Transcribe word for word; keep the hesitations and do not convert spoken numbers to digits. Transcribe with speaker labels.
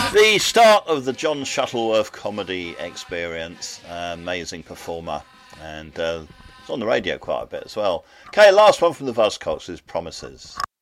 Speaker 1: The start of the John Shuttleworth comedy experience. Uh, amazing performer. And uh, it's on the radio quite a bit as well. Okay, last one from the Buzzcocks is Promises.